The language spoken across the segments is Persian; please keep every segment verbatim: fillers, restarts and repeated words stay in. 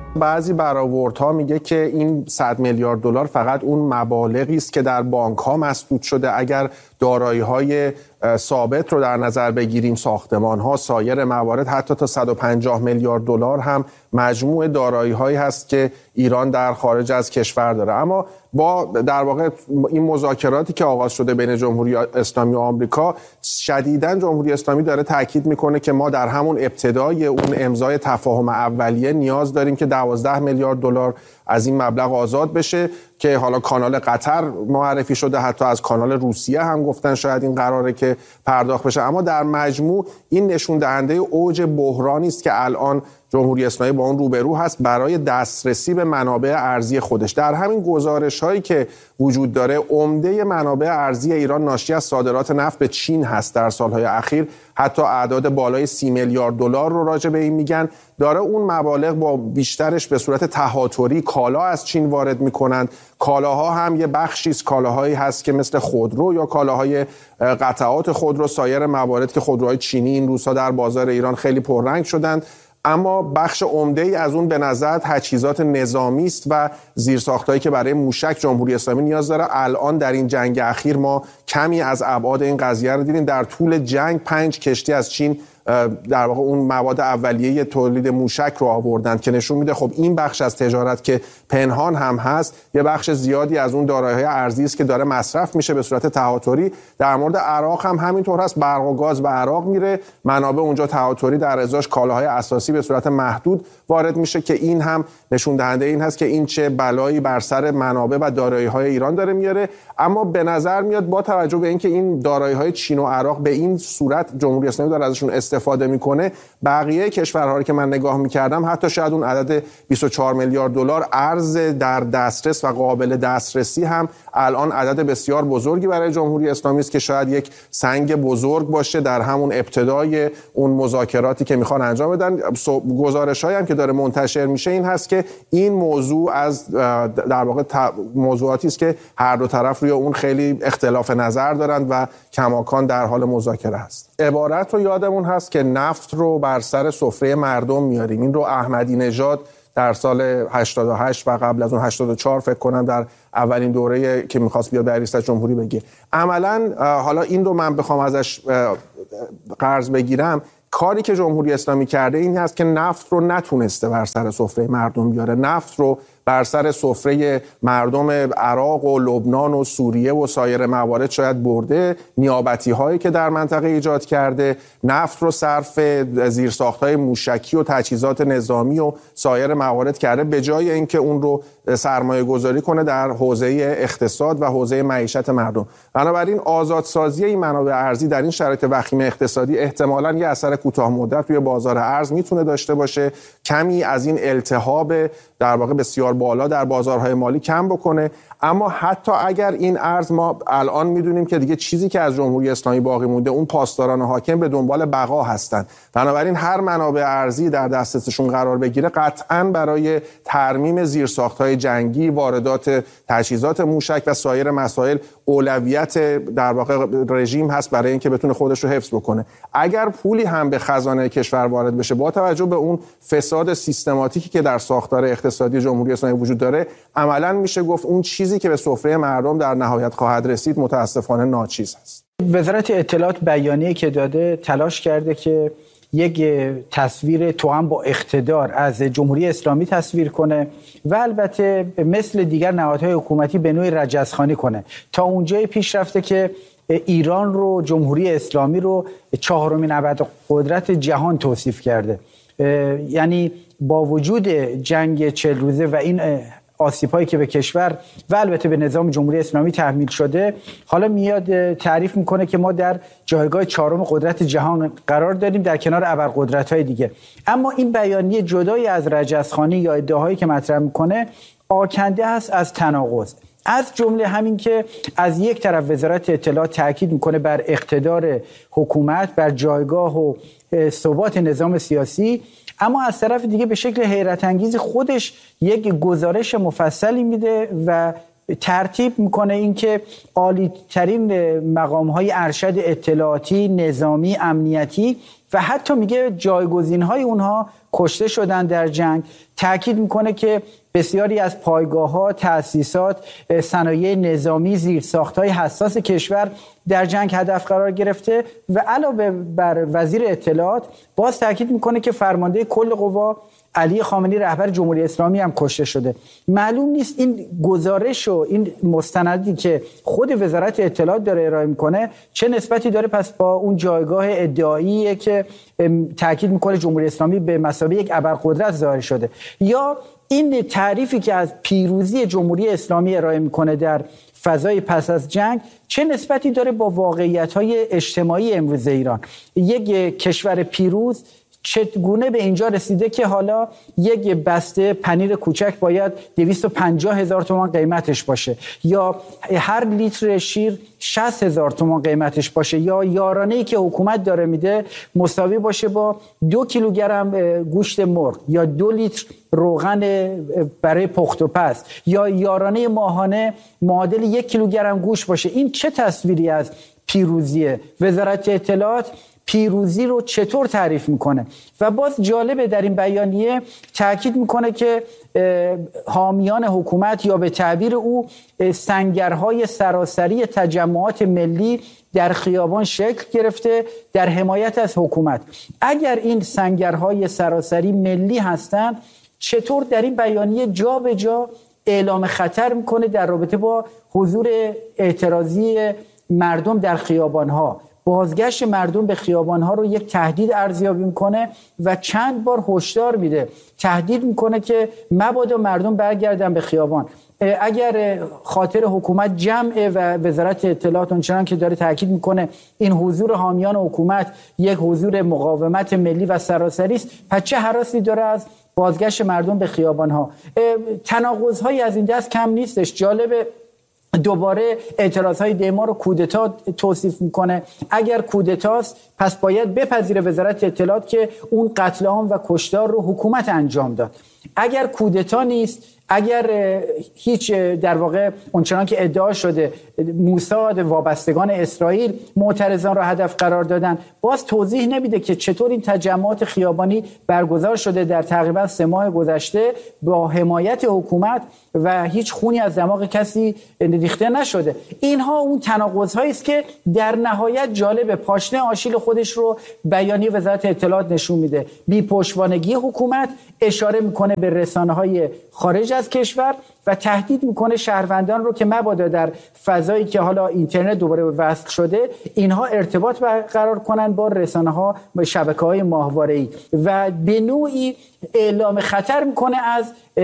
بعضی برآوردها میگه که این صد میلیارد دلار فقط اون مبالغی است که در بانک ها مسدود شده. اگر دارایی های ثابت رو در نظر بگیریم، ساختمان ها، سایر موارد، حتی تا صد و پنجاه میلیارد دلار هم مجموع دارایی هایی هست که ایران در خارج از کشور داره. اما با در واقع این مذاکراتی که آغاز شده بین جمهوری اسلامی و آمریکا، شدیداً جمهوری اسلامی داره تاکید میکنه که ما در همون ابتدای اون امضای تفاهم اولیه نیاز داریم که دوازده میلیارد دلار از این مبلغ آزاد بشه، که حالا کانال قطر معرفی شده، حتی از کانال روسیه هم گفتن شاید این قراره که پرداخت بشه. اما در مجموع این نشون دهنده اوج بحرانی است که الان جمهوری اسلامی با اون روبرو هست برای دسترسی به منابع ارزی خودش. در همین گزارش هایی که وجود داره، عمده منابع ارزی ایران ناشی از صادرات نفت به چین هست. در سالهای اخیر حتی اعداد بالای سی میلیارد دلار رو راجع به این میگن. داره اون مبالغ با بیشترش به صورت تهاتری کالا از چین وارد میکنند. کالاها هم یه بخشی از کالاهایی هست که مثل خودرو یا کالاهای قطعات خودرو، سایر موارد که خودروهای چینی این روزها در بازار ایران خیلی پررنگ شدند. اما بخش عمده‌ای از اون به نظر تجهیزات نظامی است و زیرساختایی که برای موشک جمهوری اسلامی نیاز داره. الان در این جنگ اخیر ما کمی از ابعاد این قضیه رو دیدیم. در طول جنگ پنج کشتی از چین در واقع اون مواد اولیه تولید موشک رو آوردند، که نشون میده خب این بخش از تجارت که پنهان هم هست، یه بخش زیادی از اون دارایی‌های ارزی است که داره مصرف میشه به صورت تهاتری. در مورد عراق هم همینطور هست. برق و گاز به عراق میره، منابع اونجا تهاتری در ازاش کالاهای اساسی به صورت محدود وارد میشه، که این هم نشون دهنده این هست که این چه بلایی بر سر منابع و دارایی‌های ایران داره میاره. اما به نظر میاد با توجه به اینکه این دارایی‌های چین و عراق به این صورت جمهوری اسلامی داره ازشون استفاده میکنه، بقیه کشورها رو که من نگاه میکردم حتی شاید اون عدد بیست و چهار میلیارد دلار ارز در دسترس و قابل دسترسی هم الان عدد بسیار بزرگی برای جمهوری اسلامی است، که شاید یک سنگ بزرگ باشه در همون ابتدای اون مذاکراتی که میخوان انجام بدن. گزارش‌هایی هم که داره منتشر میشه این هست که این موضوع از در واقع موضوعاتی است که هر دو طرف روی اون خیلی اختلاف نظر دارند و کماکان در حال مذاکره هست. عبارت رو یادمون هست که نفت رو بر سر سفره مردم میاریم. این رو احمدی نژاد در سال هشتاد و هشت و قبل از اون هشتاد و چهار فکر کنم در اولین دوره که میخواست بیاد در ریاست جمهوری بگه. عملاً حالا این رو من بخوام ازش قرض بگیرم، کاری که جمهوری اسلامی کرده این هست که نفت رو نتونسته بر سر سفره مردم بیاره. نفت رو بر سر سفره مردم عراق و لبنان و سوریه و سایر موارد شاید برده، نیابتی هایی که در منطقه ایجاد کرده. نفت رو صرف زیرساخت‌های موشکی و تجهیزات نظامی و سایر موارد کرده، به جای اینکه اون رو سرمایه گذاری کنه در حوزه اقتصاد و حوزه معیشت مردم. بنابراین آزادسازی این منابع ارزی در این شرایط وخیم اقتصادی احتمالاً یه اثر کوتاه مدت روی بازار ارز میتونه داشته باشه، کمی از این التهاب در واقع بسیار بالا در بازارهای مالی کم بکنه. اما حتی اگر این ارز، ما الان میدونیم که دیگه چیزی که از جمهوری اسلامی باقی مونده اون پاسداران حاکم به دنبال بقا هستند. بنابراین هر منابع ارزی در دسترسشون قرار بگیره قطعاً برای ترمیم زیرساخت‌های جنگی، واردات تجهیزات موشک و سایر مسائل اولویت در واقع رژیم هست برای اینکه بتونه خودش رو حفظ بکنه. اگر پولی هم به خزانه کشور وارد بشه، با توجه به اون فساد سیستماتیکی که در ساختار اقتصادی جمهوری اسلامی وجود داره، عملاً میشه گفت اون چیزی که به سفره مردم در نهایت خواهد رسید متاسفانه ناچیز است. وزارت اطلاعات بیانیه‌ای که داده تلاش کرده که یک تصویر توأم با اقتدار از جمهوری اسلامی تصویر کنه و البته مثل دیگر نهادهای حکومتی به نوعی رجزخوانی کنه. تا اونجای پیش رفته که ایران رو، جمهوری اسلامی رو چهارمین ابرقدرت جهان توصیف کرده. یعنی با وجود جنگ چهل روزه و این آسیب‌هایی که به کشور و البته به نظام جمهوری اسلامی تحمیل شده، حالا میاد تعریف میکنه که ما در جایگاه چهارم قدرت جهان قرار داریم در کنار ابرقدرت‌های دیگه. اما این بیانیه جدای از رجزخوانی یا ادعاهایی که مطرح میکنه آکنده است از تناقض. از جمله همین که از یک طرف وزارت اطلاعات تاکید میکنه بر اقتدار حکومت، بر جایگاه و ثبات نظام سیاسی، اما از طرف دیگه به شکل حیرت انگیز خودش یک گزارش مفصلی میده و ترتیب میکنه اینکه عالی ترین مقام های ارشد اطلاعاتی، نظامی، امنیتی و حتی میگه جایگزین‌های اونها کشته شدن در جنگ. تاکید میکنه که بسیاری از پایگاه‌ها، تأسیسات، صنایع نظامی، زیرساخت‌های حساس کشور در جنگ هدف قرار گرفته و علاوه بر وزیر اطلاعات باز تاکید میکنه که فرمانده کل قوا علی خامنه‌ای رهبر جمهوری اسلامی هم کشته شده. معلوم نیست این گزارش و این مستندی که خود وزارت اطلاعات داره ارائه میکنه چه نسبتی داره پس با اون جایگاه ادعاییه که تاکید میکنه جمهوری اسلامی به مثابه یک ابرقدرت ظاهر شده، یا این تعریفی که از پیروزی جمهوری اسلامی ارائه میکنه در فضای پس از جنگ چه نسبتی داره با واقعیت‌های اجتماعی امروز ایران. یک کشور پیروز چگونه به اینجا رسیده که حالا یک بسته پنیر کوچک باید دویست و پنجاه هزار تومان قیمتش باشه، یا هر لیتر شیر شصت هزار تومان قیمتش باشه، یا یارانه‌ای که حکومت داره میده مساوی باشه با دو کیلوگرم گوشت مرغ یا دو لیتر روغن برای پخت و پز، یا یارانه ماهانه معادل یک کیلوگرم گوشت باشه. این چه تصویری از پیروزیه؟ وزارت اطلاعات پیروزی رو چطور تعریف میکنه؟ و باز جالبه در این بیانیه تاکید میکنه که حامیان حکومت یا به تعبیر او سنگرهای سراسری تجمعات ملی در خیابان شکل گرفته در حمایت از حکومت. اگر این سنگرهای سراسری ملی هستند چطور در این بیانیه جا به جا اعلام خطر میکنه در رابطه با حضور اعتراضی مردم در خیابانها؟ بازگشت مردم به خیابانها رو یک تهدید ارزیابی میکنه و چند بار هشدار میده، تهدید میکنه که مبادا مردم برگردن به خیابان. اگر خاطر حکومت جمعه و وزارت اطلاعات اونچنان که داره تاکید میکنه این حضور حامیان حکومت یک حضور مقاومت ملی و سراسری است، پس چه هراسی داره از بازگشت مردم به خیابانها؟ تناقض‌هایی از این دست کم نیستش. جالبه دوباره اعتراضهای دیما رو کودتا توصیف میکنه. اگر کودتاست پس باید بپذیره وزارت اطلاعات که اون قتل عام و کشتار رو حکومت انجام داد. اگر کودتا نیست، اگر هیچ در واقع اونچنان که ادعا شده موساد وابستگان اسرائیل معترضان را هدف قرار دادن، باز توضیح نمیده که چطور این تجمعات خیابانی برگزار شده در تقریبا سه ماه گذشته با حمایت حکومت و هیچ خونی از دماغ کسی ریخته نشده. اینها اون تناقض‌هایی است که در نهایت جالب پاشنه آشیل خودش رو بیانیه وزارت اطلاعات نشون میده. بی پشتوانگی حکومت اشاره میکنه به رسانه‌های خارج از کشور و تهدید میکنه شهروندان رو که مبادا در فضایی که حالا اینترنت دوباره وصل شده اینها ارتباط برقرار کنن با رسانه‌ها و شبکه‌های ماهواره‌ای و به نوعی اعلام خطر میکنه از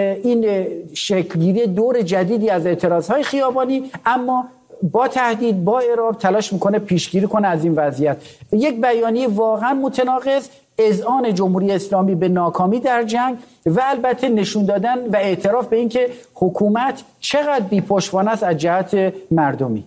این شکلگیری دور جدیدی از اعتراضهای خیابانی، اما با تهدید، با اعراب تلاش میکنه پیشگیری کنه از این وضعیت. یک بیانیه واقعا متناقض، اذعان جمهوری اسلامی به ناکامی در جنگ و البته نشون دادن و اعتراف به اینکه حکومت چقدر بی‌پشتوانه است از جهت مردمی.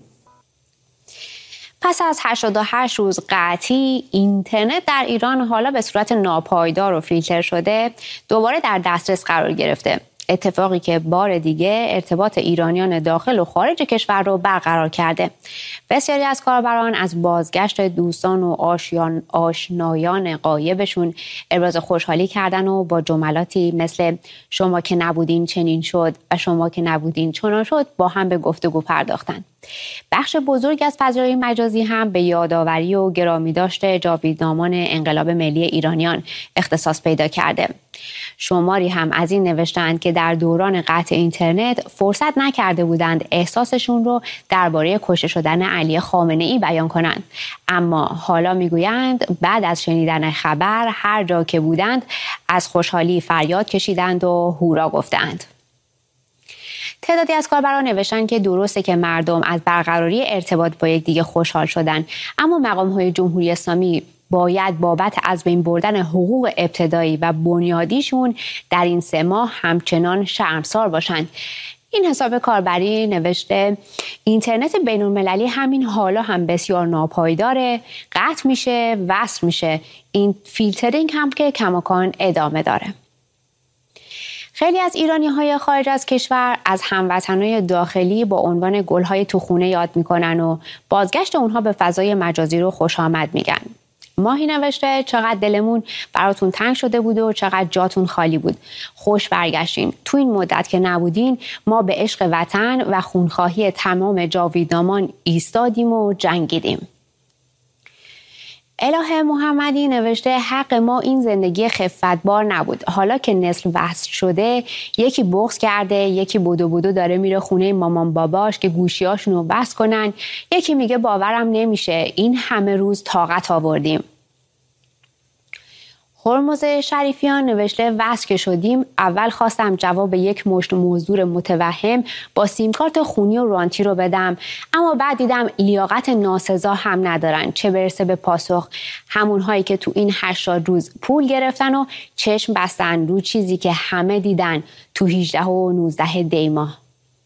پس از هشتاد و هشت روز قطعی اینترنت در ایران حالا به صورت ناپایدار و فیلتر شده دوباره در دسترس قرار گرفته. اتفاقی که بار دیگه ارتباط ایرانیان داخل و خارج کشور رو برقرار کرده. بسیاری از کاربران از بازگشت دوستان و آشیان آشنایان غایبشون ابراز خوشحالی کردن و با جملاتی مثل شما که نبودین چنین شد و شما که نبودین چنان شد با هم به گفتگو پرداختن. بخش بزرگ از فضای مجازی هم به یادآوری و گرامی داشته جاویدنامان انقلاب ملی ایرانیان اختصاص پیدا کرده. شماری هم از این نوشتند که در دوران قطع اینترنت فرصت نکرده بودند احساسشون رو درباره کشته شدن علی خامنه‌ای بیان کنند، اما حالا میگویند بعد از شنیدن خبر هر جا که بودند از خوشحالی فریاد کشیدند و هورا گفتند. تعدادی از کاربران نوشتن که درسته که مردم از برقراری ارتباط با یکدیگه خوشحال شدن، اما مقام‌های جمهوری اسلامی باید بابت از بین بردن حقوق ابتدایی و بنیادیشون در این سه ماه همچنان شرمسار باشند. این حساب کاربری نوشته اینترنت بین‌المللی همین حالا هم بسیار ناپایداره، قطع میشه، وصل میشه. این فیلترینگ هم که کماکان ادامه داره. خیلی از ایرانی‌های خارج از کشور از هموطنای داخلی با عنوان گل‌های تو خونه یاد می‌کنن و بازگشت اونها به فضای مجازی رو خوش آمد میگن. ماهی نوشته چقدر دلمون براتون تنگ شده بود و چقدر جاتون خالی بود. خوش برگشتین. تو این مدت که نبودین ما به عشق وطن و خونخواهی تمام جاویدنامان ایستادیم و جنگیدیم. اله محمدی نوشته حق ما این زندگی خفتبار نبود. حالا که نسل وصل شده یکی بغض کرده، یکی بدو بدو داره میره خونه مامان باباش که گوشیاشونو بس کنن، یکی میگه باورم نمیشه این همه روز طاقت آوردیم. هرمز شریفیان نوشته وصل که شدیم اول خواستم جواب یک مشت موضوع متوهم با سیمکارت خونی و رانتی رو بدم، اما بعد دیدم لیاقت ناسزا هم ندارن، چه برسه به پاسخ همون هایی که تو این هشتاد روز پول گرفتن و چشم بستن رو چیزی که همه دیدن تو هجده و نوزده دی ماه.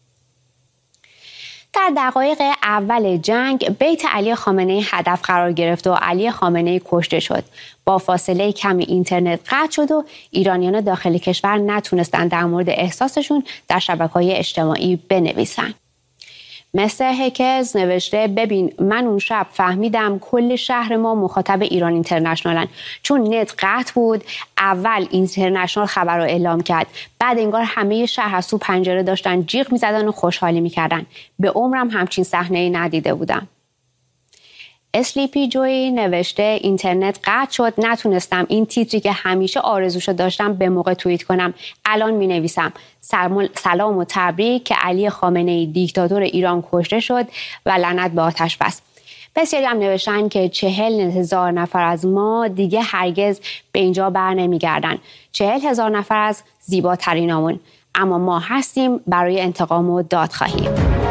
در دقایق اول جنگ بیت علی خامنه‌ای هدف قرار گرفت و علی خامنه‌ای کشته شد. با فاصله کمی اینترنت قطع شد و ایرانیان داخل کشور نتونستن در مورد احساسشون در شبکه‌های اجتماعی بنویسن. مثل هکز نوشته ببین من اون شب فهمیدم کل شهر ما مخاطب ایران اینترنشنالن، چون نت قطع بود. اول اینترنشنال خبر رو اعلام کرد، بعد انگار همه شهر از تو پنجره داشتن جیغ میزدن و خوشحالی میکردن. به عمرم همچین صحنه‌ای ندیده بودم. اسلیپی جوی نوشته اینترنت قطع شد، نتونستم این تیتری که همیشه آرزوشو داشتم به موقع توییت کنم. الان می نویسم سلام و تبریک که علی خامنه‌ای دیکتاتور ایران کشته شد و لعنت به آتش بس. بسیاری هم نوشتن که چهل هزار نفر از ما دیگه هرگز به اینجا بر نمیگردن. چهل هزار نفر از زیباترینامون، اما ما هستیم برای انتقام و دادخواهی.